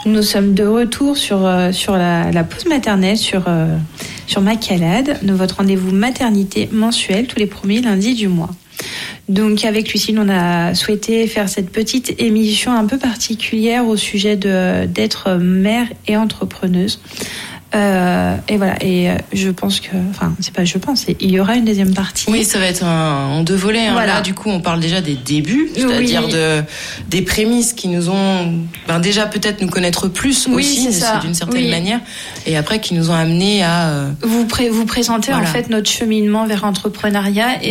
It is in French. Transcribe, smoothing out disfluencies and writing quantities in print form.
Nous sommes de retour sur la pause maternelle, sur Macalade, votre rendez-vous maternité mensuel tous les premiers lundis du mois. Donc avec Lucille, on a souhaité faire cette petite émission un peu particulière au sujet d'être mère et entrepreneuse. Et voilà, je pense que, il y aura une deuxième partie. Oui, ça va être en 2 volets. Voilà. Là, du coup, on parle déjà des débuts, c'est-à-dire des prémices qui nous ont, déjà peut-être nous connaître plus aussi, d'une certaine manière, et après qui nous ont amenés à vous présenter en fait notre cheminement vers l'entrepreneuriat